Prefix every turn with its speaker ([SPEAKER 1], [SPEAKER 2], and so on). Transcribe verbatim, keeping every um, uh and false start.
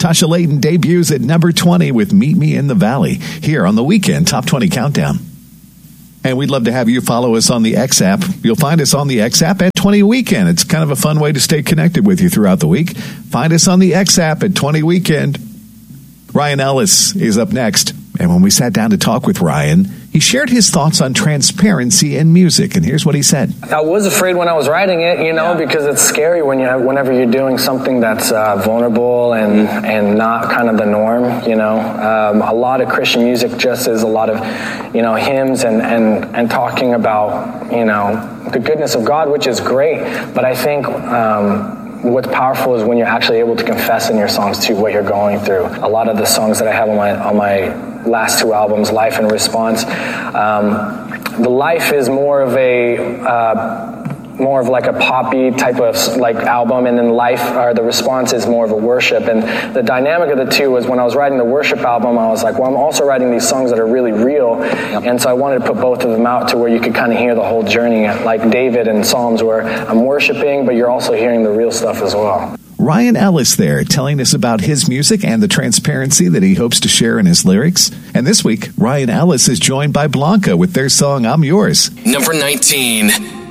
[SPEAKER 1] Tasha Layton debuts at number twenty with Meet Me in the Valley here on the Weekend Top twenty Countdown. And we'd love to have you follow us on the X app. You'll find us on the X app at twenty Weekend. It's kind of a fun way to stay connected with you throughout the week. Find us on the X app at twenty Weekend. Ryan Ellis is up next. And when we sat down to talk with Ryan, he shared his thoughts on transparency in music. And here's what he said.
[SPEAKER 2] I was afraid when I was writing it, you know, yeah. because it's scary when you have, whenever you're doing something that's uh, vulnerable and, and not kind of the norm, you know. Um, a lot of Christian music just is a lot of, you know, hymns and, and, and talking about, you know, the goodness of God, which is great. But I think um, what's powerful is when you're actually able to confess in your songs to what you're going through. A lot of the songs that I have on my on my last two albums, Life and Response, um, the Life is more of a uh, more of like a poppy type of like album, and then Life or the Response is more of a worship. And the dynamic of the two was when I was writing the worship album, I was like, well, I'm also writing these songs that are really real, and so I wanted to put both of them out to where you could kind of hear the whole journey, like David and Psalms, where I'm worshiping, but you're also hearing the real stuff as well.
[SPEAKER 1] Ryan Ellis there telling us about his music and the transparency that he hopes to share in his lyrics. And this week, Ryan Ellis is joined by Blanca with their song I'm Yours.
[SPEAKER 3] Number nineteen.